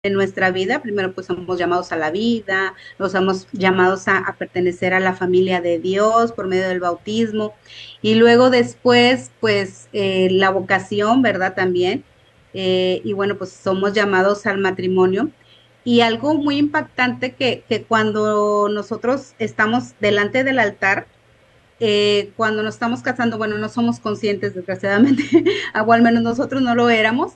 en nuestra vida. Primero pues somos llamados a la vida, los somos llamados a pertenecer a la familia de Dios por medio del bautismo y luego después pues la vocación, ¿verdad? También. Y bueno, pues somos llamados al matrimonio. Y algo muy impactante que cuando nosotros estamos delante del altar, cuando nos estamos casando, bueno, no somos conscientes, desgraciadamente, o al menos nosotros no lo éramos,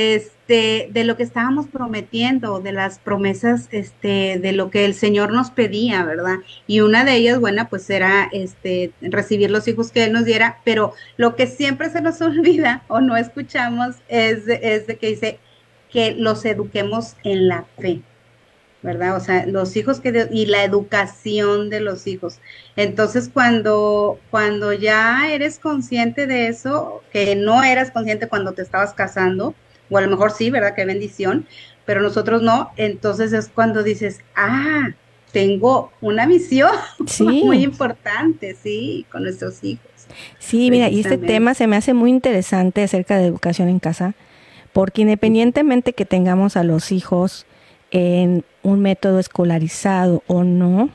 de lo que estábamos prometiendo, de las promesas, de lo que el Señor nos pedía, ¿verdad? Y una de ellas, bueno, pues era, recibir los hijos que Él nos diera, pero lo que siempre se nos olvida o no escuchamos es de que dice que los eduquemos en la fe. ¿Verdad? O sea, los hijos que Dios, y la educación de los hijos. Entonces, cuando ya eres consciente de eso, que no eras consciente cuando te estabas casando, o a lo mejor sí, ¿verdad? Qué bendición, pero nosotros no, entonces es cuando dices, tengo una misión muy Sí, importante, sí, con nuestros hijos, sí, mira, y este precisamente. tema se me hace muy interesante acerca de educación en casa, porque independientemente que tengamos a los hijos en un método escolarizado o no,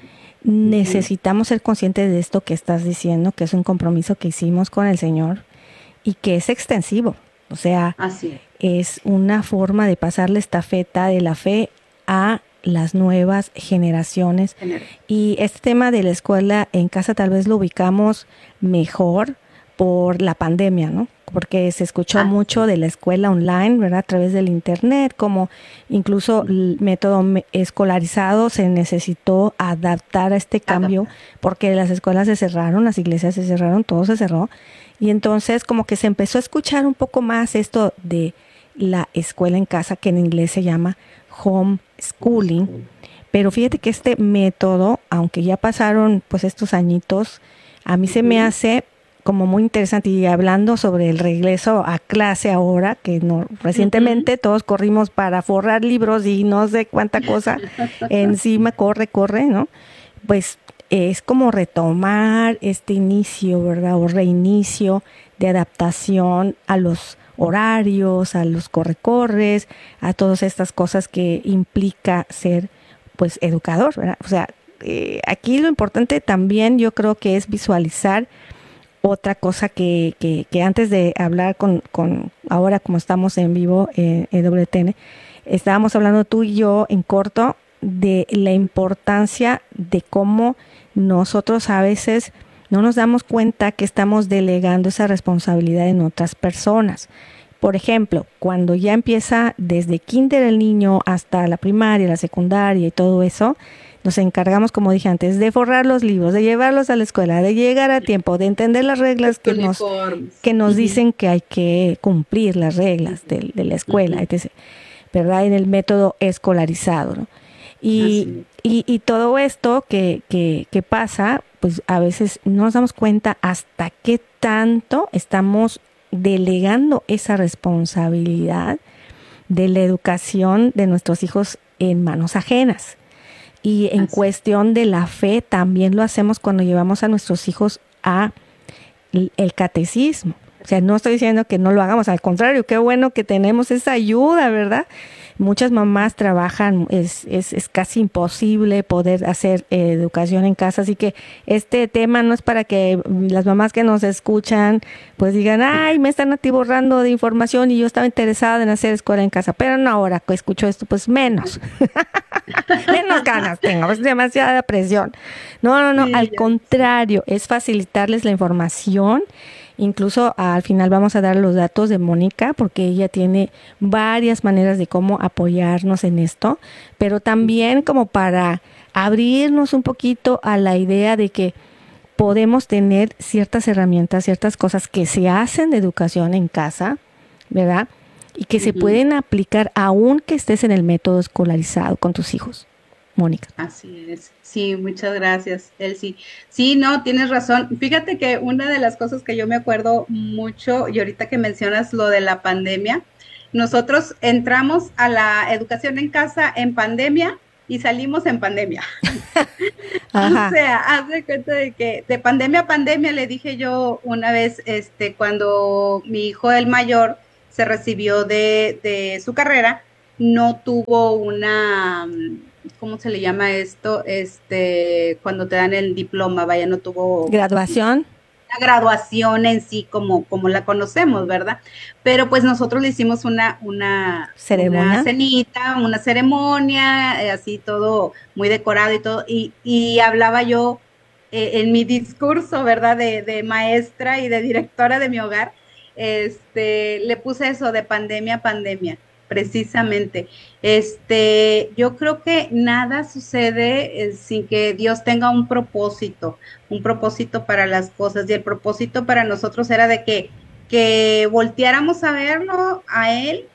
Ujú. necesitamos ser conscientes de esto que estás diciendo, que es un compromiso que hicimos con el Señor y que es extensivo. O sea, Así es. es una forma de pasar la estafeta de la fe a las nuevas generaciones. Tener. Y este tema de la escuela en casa tal vez lo ubicamos mejor por la pandemia, ¿no? Porque se escuchó Así mucho es. de la escuela online, ¿verdad? A través del internet, como incluso el método escolarizado se necesitó adaptar a este cambio Adaptar. porque las escuelas se cerraron, las iglesias se cerraron, todo se cerró. Y entonces como que se empezó a escuchar un poco más esto de la escuela en casa, que en inglés se llama homeschooling. Homeschool. Pero fíjate que este método, aunque ya pasaron pues estos añitos, a mí se me Ujú. hace como muy interesante. Y hablando sobre el regreso a clase ahora, que no, Ujú. recientemente todos corrimos para forrar libros y no sé cuánta cosa encima, corre, corre, ¿no? Pues es como retomar este inicio, ¿verdad? O reinicio de adaptación a los horarios, a los corre-corres, a todas estas cosas que implica ser pues educador, ¿verdad? O sea, aquí lo importante también yo creo que es visualizar otra cosa que antes de hablar con, ahora como estamos en vivo en WTN, estábamos hablando tú y yo en corto de la importancia de cómo nosotros a veces no nos damos cuenta que estamos delegando esa responsabilidad en otras personas. Por ejemplo, cuando ya empieza desde kinder el niño hasta la primaria, la secundaria y todo eso, nos encargamos, como dije antes, de forrar los libros, de llevarlos a la escuela, de llegar a tiempo, de entender las reglas Los uniformes. que nos Ujú. dicen que hay que cumplir las reglas Ujú. de la escuela, Ujú. etc., ¿verdad? En el método escolarizado, ¿no? Así es. Y todo esto que pasa, pues a veces no nos damos cuenta hasta qué tanto estamos delegando esa responsabilidad de la educación de nuestros hijos en manos ajenas. Y en Así es. cuestión de la fe, también lo hacemos cuando llevamos a nuestros hijos a el catecismo. O sea, no estoy diciendo que no lo hagamos, al contrario, qué bueno que tenemos esa ayuda, ¿verdad? Muchas mamás trabajan, es casi imposible poder hacer educación en casa, así que este tema no es para que las mamás que nos escuchan pues digan, ay, me están atiborrando de información y yo estaba interesada en hacer escuela en casa, pero no, ahora que escucho esto, pues menos, menos ganas tengo, es demasiada presión. No, no, no, al Sí, ya sé. contrario, es facilitarles la información. Incluso al final vamos a dar los datos de Mónica porque ella tiene varias maneras de cómo apoyarnos en esto, pero también como para abrirnos un poquito a la idea de que podemos tener ciertas herramientas, ciertas cosas que se hacen de educación en casa, ¿verdad? Y que se Ujú. pueden aplicar aún que estés en el método escolarizado con tus hijos. Mónica. Así es. Sí, muchas gracias, Elsie. Sí, no, tienes razón. Fíjate que una de las cosas que yo me acuerdo mucho, y ahorita que mencionas lo de la pandemia, nosotros entramos a la educación en casa en pandemia y salimos en pandemia. O Ajá. sea, haz de cuenta de que de pandemia a pandemia le dije yo una vez, cuando mi hijo el mayor se recibió de su carrera, no tuvo una, ¿cómo se le llama esto? Cuando te dan el diploma, vaya, no tuvo Graduación. la graduación en sí como la conocemos, ¿verdad? Pero pues nosotros le hicimos una Ceremonia. cenita, una ceremonia, así todo muy decorado y todo, y hablaba yo en mi discurso, ¿verdad? De maestra y de directora de mi hogar, le puse eso de pandemia a pandemia, precisamente. Yo creo que nada sucede sin que Dios tenga un propósito para las cosas y el propósito para nosotros era de que volteáramos a verlo a él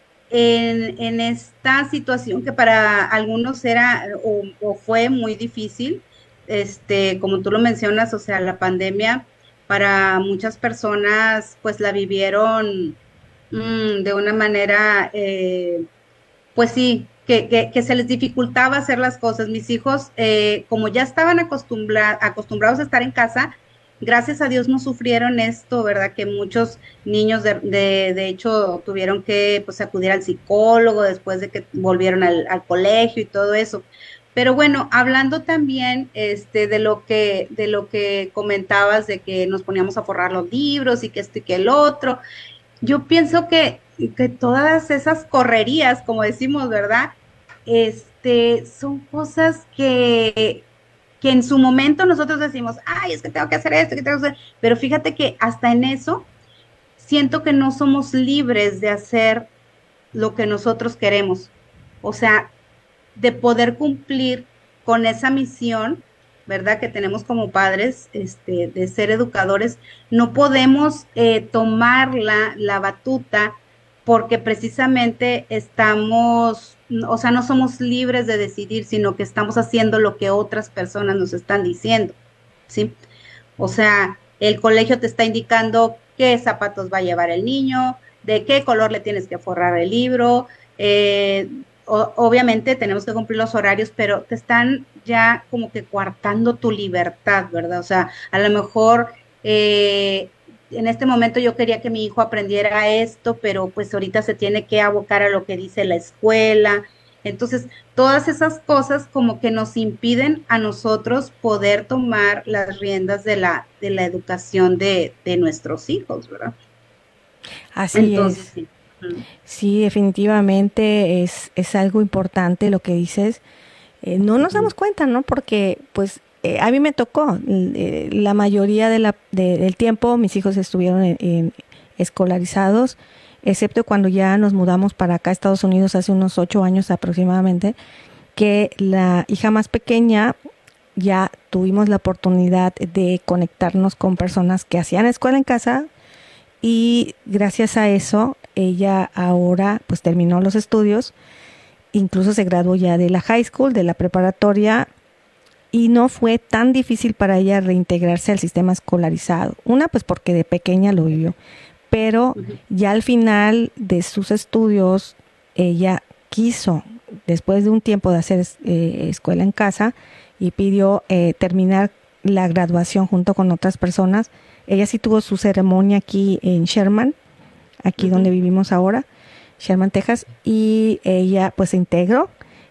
en esta situación que para algunos era o fue muy difícil, como tú lo mencionas, o sea, la pandemia para muchas personas pues la vivieron de una manera pues sí, que se les dificultaba hacer las cosas. Mis hijos, como ya estaban acostumbrados a estar en casa, gracias a Dios no sufrieron esto, ¿verdad? Que muchos niños de hecho tuvieron que pues acudir al psicólogo después de que volvieron al colegio y todo eso. Pero bueno, hablando también de lo que comentabas de que nos poníamos a forrar los libros y que esto y que el otro, yo pienso que todas esas correrías, como decimos, ¿verdad? Son cosas que en su momento nosotros decimos, ay, es que tengo que hacer esto, que tengo que hacer, pero fíjate que hasta en eso siento que no somos libres de hacer lo que nosotros queremos. O sea, de poder cumplir con esa misión, ¿verdad? Que tenemos como padres, de ser educadores, no podemos tomar la batuta porque precisamente estamos, o sea, no somos libres de decidir, sino que estamos haciendo lo que otras personas nos están diciendo, ¿sí? O sea, el colegio te está indicando qué zapatos va a llevar el niño, de qué color le tienes que forrar el libro, obviamente tenemos que cumplir los horarios, pero te están ya como que coartando tu libertad, ¿verdad? O sea, a lo mejor en este momento yo quería que mi hijo aprendiera esto, pero pues ahorita se tiene que abocar a lo que dice la escuela. Entonces, todas esas cosas como que nos impiden a nosotros poder tomar las riendas de la educación de nuestros hijos, ¿verdad? Así Entonces, es. sí. Ujú. Sí, definitivamente es algo importante lo que dices. No nos Ujú. damos cuenta, ¿no? Porque, pues, a mí me tocó. La mayoría del tiempo mis hijos estuvieron escolarizados, excepto cuando ya nos mudamos para acá a Estados Unidos hace unos 8 años aproximadamente, que la hija más pequeña ya tuvimos la oportunidad de conectarnos con personas que hacían escuela en casa y gracias a eso ella ahora pues terminó los estudios, incluso se graduó ya de la high school, de la preparatoria y no fue tan difícil para ella reintegrarse al sistema escolarizado. Una pues porque de pequeña lo vivió, pero Ujú. ya al final de sus estudios ella quiso, después de un tiempo de hacer escuela en casa y pidió terminar la graduación junto con otras personas. Ella sí tuvo su ceremonia aquí en Sherman, aquí donde Ujú. vivimos ahora, Sherman, Texas, y ella pues se integró.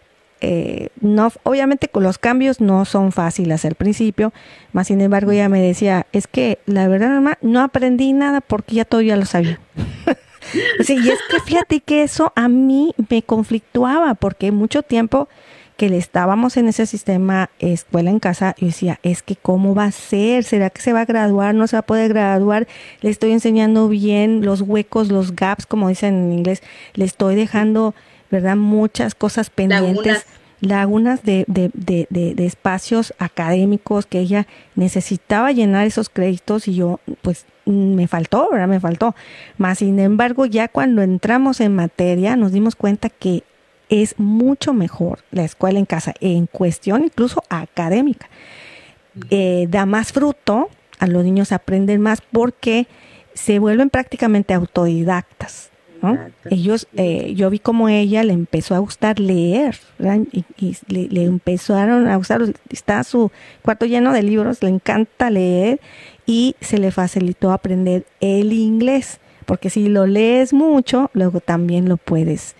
No, obviamente con los cambios no son fáciles al principio, más sin embargo ella me decía, es que la verdad mamá, no aprendí nada porque ya todo ya lo sabía. Sí, y es que fíjate que eso a mí me conflictuaba porque mucho tiempo que le estábamos en ese sistema escuela en casa, yo decía, es que cómo va a ser, ¿será que se va a graduar? ¿No se va a poder graduar? Le estoy enseñando bien los huecos, los gaps, como dicen en inglés, le estoy dejando, ¿verdad? Muchas cosas pendientes, Lagunas. lagunas de espacios académicos que ella necesitaba llenar esos créditos y yo, pues, me faltó, ¿verdad? Me faltó. Más sin embargo, ya cuando entramos en materia, nos dimos cuenta que es mucho mejor la escuela en casa, en cuestión incluso académica. Ujú. Da más fruto, a los niños aprenden más porque se vuelven prácticamente autodidactas, ¿no? Exacto. Ellos, Ujú. yo vi como ella le empezó a gustar leer, ¿verdad? Y le empezaron a gustar, está su cuarto lleno de libros, le encanta leer y se le facilitó aprender el inglés, porque si lo lees mucho, luego también lo puedes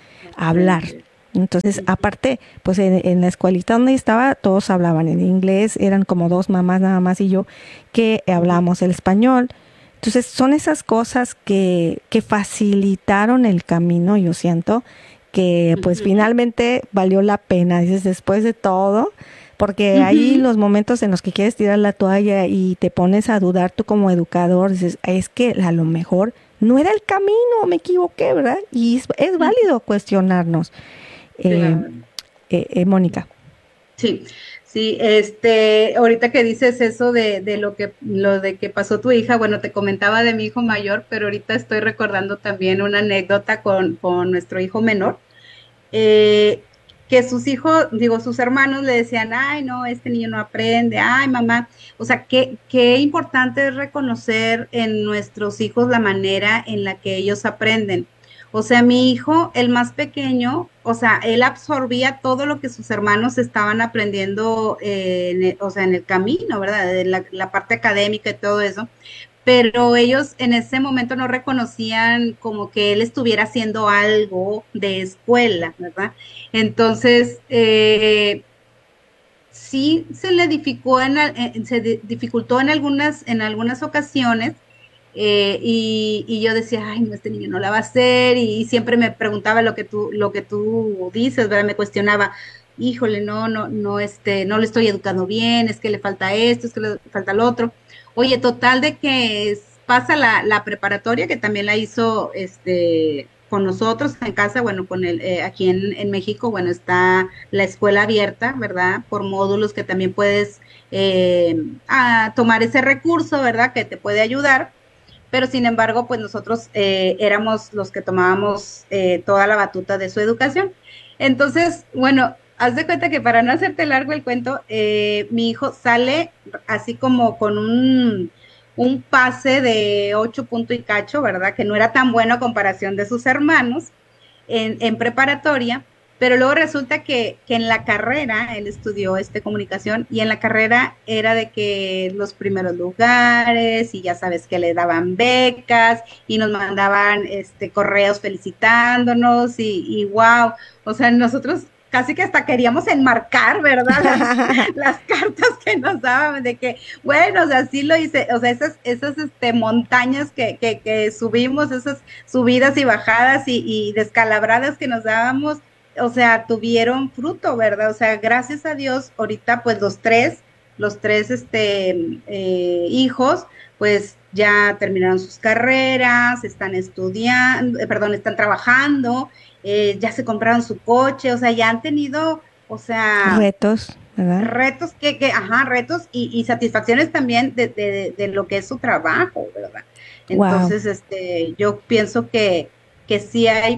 hablar. Entonces, aparte, pues en la escuelita donde estaba, todos hablaban en inglés, eran como dos mamás nada más y yo que hablábamos el español. Entonces, son esas cosas que facilitaron el camino, yo siento, que pues finalmente valió la pena, dices, después de todo, porque hay los momentos en los que quieres tirar la toalla y te pones a dudar tú como educador, dices, es que a lo mejor no era el camino, me equivoqué, ¿verdad? Y es válido cuestionarnos. Claro. Mónica. Sí, sí, ahorita que dices eso de lo de que pasó tu hija, bueno, te comentaba de mi hijo mayor, pero ahorita estoy recordando también una anécdota con nuestro hijo menor, eh, que sus hijos, digo, sus hermanos le decían, ay, no, este niño no aprende, ay, mamá, o sea, qué importante es reconocer en nuestros hijos la manera en la que ellos aprenden. O sea, mi hijo, el más pequeño, o sea, él absorbía todo lo que sus hermanos estaban aprendiendo, o sea, en el camino, ¿verdad? De la parte académica y todo eso, pero ellos en ese momento no reconocían como que él estuviera haciendo algo de escuela, ¿verdad? Entonces, sí se le dificultó en algunas ocasiones, y yo decía, ay, no, este niño no la va a hacer, y siempre me preguntaba lo que tú dices, ¿verdad? Me cuestionaba, híjole, no le estoy educando bien, es que le falta esto, es que le falta lo otro. Oye, total de que pasa la preparatoria, que también la hizo con nosotros en casa, bueno, aquí en México, bueno, está la escuela abierta, ¿verdad? Por módulos que también puedes tomar ese recurso, ¿verdad? Que te puede ayudar, pero sin embargo, pues nosotros éramos los que tomábamos toda la batuta de su educación. Entonces, bueno, haz de cuenta que para no hacerte largo el cuento, mi hijo sale así como con un pase de 8 puntos y cacho, ¿verdad? Que no era tan bueno a comparación de sus hermanos en preparatoria, pero luego resulta que en la carrera, él estudió comunicación, y en la carrera era de que los primeros lugares, y ya sabes que le daban becas, y nos mandaban correos felicitándonos, y wow, o sea, nosotros casi que hasta queríamos enmarcar, ¿verdad? Las cartas que nos daban, de que, bueno, o sea, sí lo hice, o sea, esas montañas que subimos, esas subidas y bajadas y descalabradas que nos dábamos, o sea, tuvieron fruto, ¿verdad? O sea, gracias a Dios, ahorita pues los tres hijos, pues ya terminaron sus carreras, están estudiando, perdón, están trabajando, ya se compraron su coche, o sea, ya han tenido, o sea, Retos, ¿verdad? retos retos y satisfacciones también de lo que es su trabajo, ¿verdad? Wow. Entonces, yo pienso que sí hay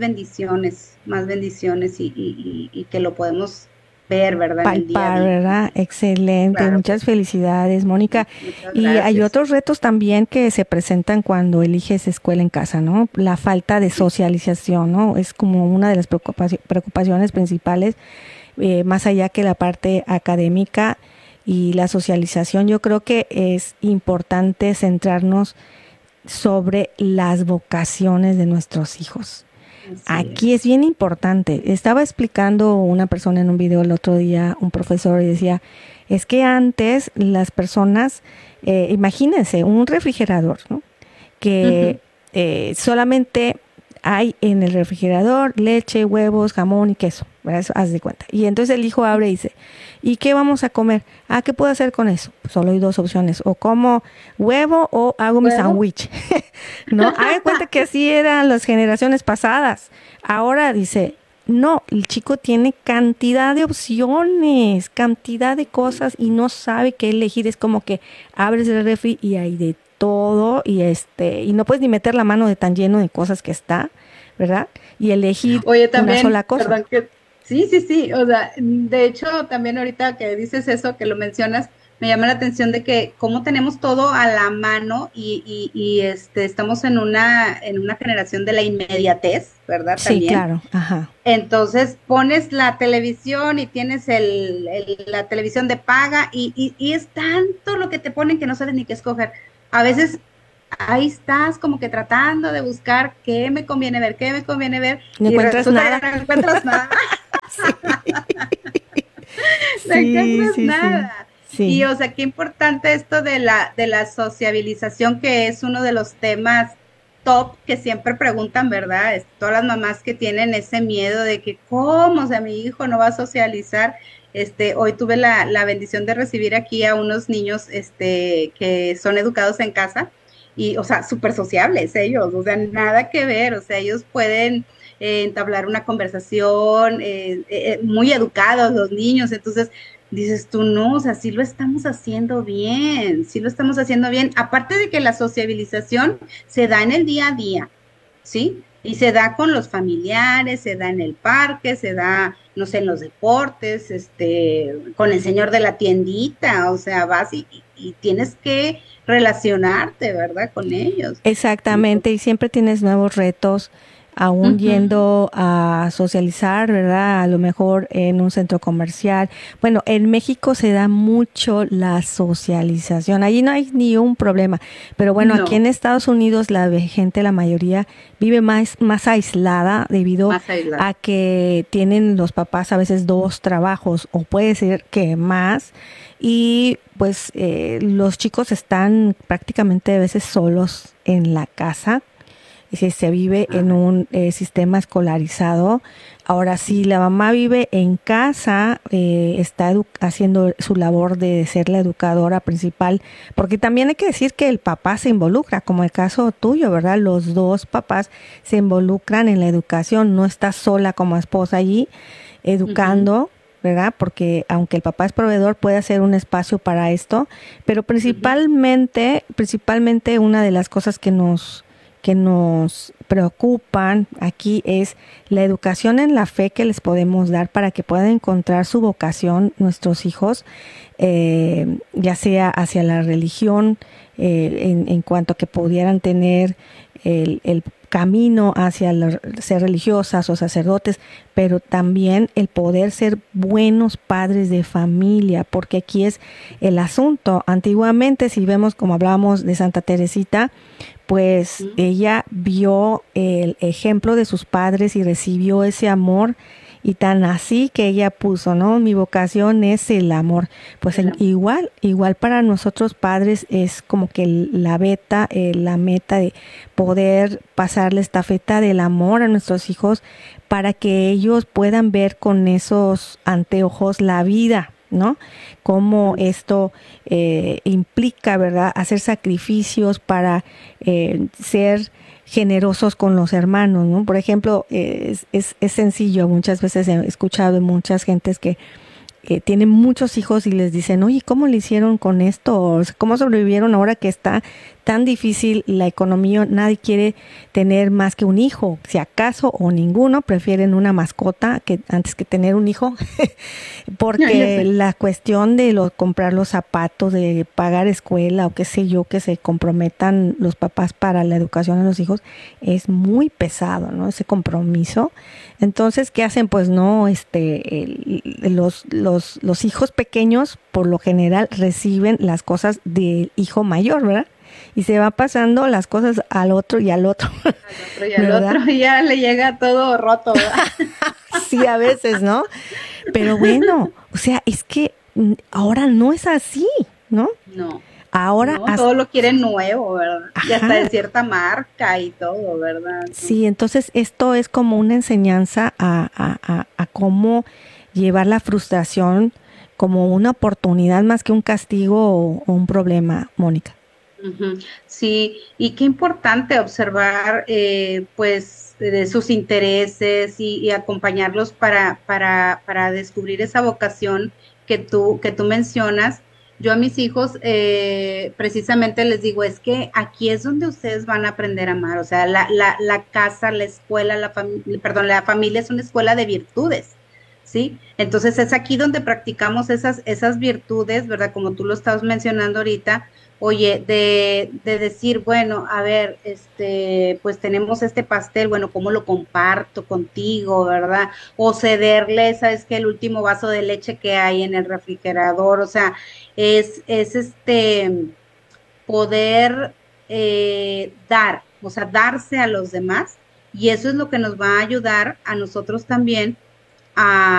más bendiciones y que lo podemos ver, ¿verdad? En el día a Palpar, día. ¿verdad? Excelente, Claro que muchas felicidades, Mónica. muchas Y hay gracias. otros retos también que se presentan cuando eliges escuela en casa, ¿no? La falta de Sí, socialización, ¿no? Es como una de las preocupaciones principales, más allá que la parte académica y la socialización. Yo creo que es importante centrarnos sobre las vocaciones de nuestros hijos. así Aquí es es. bien importante. Estaba explicando una persona en un video el otro día, un profesor, y decía, es que antes las personas, imagínense, un refrigerador, ¿no? Ujú. Que solamente hay en el refrigerador leche, huevos, jamón y queso, ¿verdad? Eso, haz de cuenta. Y entonces el hijo abre y dice, ¿y qué vamos a comer? Ah, ¿qué puedo hacer con eso? Pues solo hay dos opciones, o como huevo o hago mi ¿Huevo? sándwich, ¿no? Haz de cuenta que así eran las generaciones pasadas. Ahora dice, no, el chico tiene cantidad de opciones, cantidad de cosas y no sabe qué elegir. Es como que abres el refri y hay de todo y no puedes ni meter la mano de tan lleno de cosas que está, ¿verdad? Y elegir Oye, una también, sola cosa. perdón, sí, sí, sí, o sea, de hecho, también ahorita que dices eso, que lo mencionas, me llama la atención de que cómo tenemos todo a la mano y estamos en una generación de la inmediatez, ¿verdad? Sí, También. claro, ajá. Entonces pones la televisión y tienes la televisión de paga y es tanto lo que te ponen que no sabes ni qué escoger. A veces ahí estás como que tratando de buscar qué me conviene ver, qué me conviene ver, No y encuentras resulta nada. que no encuentras nada. No Sí, encuentras sí, sí, nada. Y sí, o sea, qué importante esto de la sociabilización, que es uno de los temas top que siempre preguntan, ¿verdad? Todas las mamás que tienen ese miedo de que, ¿cómo? O sea, mi hijo no va a socializar. Hoy tuve la bendición de recibir aquí a unos niños, que son educados en casa y, o sea, súper sociables ellos, o sea, nada que ver, o sea, ellos pueden entablar una conversación, muy educados los niños, entonces dices tú, no, o sea, sí lo estamos haciendo bien, sí lo estamos haciendo bien, aparte de que la sociabilización se da en el día a día, ¿sí? Y se da con los familiares, se da en el parque, se da, no sé, en los deportes, con el señor de la tiendita, o sea, vas y tienes que relacionarte, ¿verdad? Con ellos. exactamente. Y siempre tienes nuevos retos, aún Ujú. yendo a socializar, ¿verdad? A lo mejor en un centro comercial. Bueno, en México se da mucho la socialización. Allí no hay ni un problema. Pero bueno, aquí en No, Estados Unidos gente, la mayoría, vive más aislada debido más aislado. a que tienen los papás a veces dos trabajos o puede ser que más. Y pues los chicos están prácticamente a veces solos en la casa y si se vive en Ay, un sistema escolarizado. Ahora, si la mamá vive en casa, está haciendo su labor de ser la educadora principal, porque también hay que decir que el papá se involucra, como el caso tuyo, ¿verdad? Los dos papás se involucran en la educación, no está sola como esposa allí ujú, educando, ¿verdad? Porque aunque el papá es proveedor, puede hacer un espacio para esto, pero ujú, principalmente una de las cosas que nos preocupan aquí es la educación en la fe que les podemos dar para que puedan encontrar su vocación nuestros hijos, ya sea hacia la religión, en cuanto a que pudieran tener el camino hacia ser religiosas o sacerdotes, pero también el poder ser buenos padres de familia, porque aquí es el asunto. Antiguamente, si vemos como hablábamos de Santa Teresita, pues ujú. ella vio el ejemplo de sus padres y recibió ese amor y tan así que ella puso, ¿no? Mi vocación es el amor. Pues El amor. igual para nosotros padres es como que la meta de poder pasar la estafeta del amor a nuestros hijos para que ellos puedan ver con esos anteojos la vida, ¿no? Cómo esto implica, ¿verdad? Hacer sacrificios para ser generosos con los hermanos, ¿no? Por ejemplo, es sencillo, muchas veces he escuchado de muchas gentes que tienen muchos hijos y les dicen, oye, ¿cómo le hicieron con esto? O sea, ¿cómo sobrevivieron ahora que está tan difícil la economía? Nadie quiere tener más que un hijo, si acaso o ninguno, prefieren una mascota que antes que tener un hijo, Ya, ya porque sé. la cuestión de comprar los zapatos, de pagar escuela o qué sé yo, que se comprometan los papás para la educación de los hijos, es muy pesado, ¿no? Ese compromiso. Entonces, ¿qué hacen? Pues no, los hijos pequeños por lo general reciben las cosas del hijo mayor, ¿verdad? Y se va pasando las cosas al otro y al otro, Al otro y al ¿verdad? otro, y ya le llega todo roto, ¿verdad? Sí, a veces, ¿no? Pero bueno, o sea, es que ahora no es así, ¿no? No, Ahora, no, todo lo quieren nuevo, ¿verdad? Y hasta de ajá, cierta marca y todo, ¿verdad? sí, entonces esto es como una enseñanza a cómo llevar la frustración como una oportunidad más que un castigo o un problema, Mónica. Ujú. Sí, y qué importante observar, pues, de sus intereses y acompañarlos para descubrir esa vocación que tú mencionas. Yo a mis hijos, precisamente les digo, es que aquí es donde ustedes van a aprender a amar, o sea, la casa, la escuela, perdón, la familia es una escuela de virtudes. ¿Sí? Entonces es aquí donde practicamos esas virtudes, ¿verdad? Como tú lo estabas mencionando ahorita, oye, de decir, bueno, a ver, pues tenemos este pastel, bueno, ¿cómo lo comparto contigo, verdad? O cederle, ¿sabes qué? El último vaso de leche que hay en el refrigerador, o sea, es poder dar, o sea, darse a los demás, y eso es lo que nos va a ayudar a nosotros también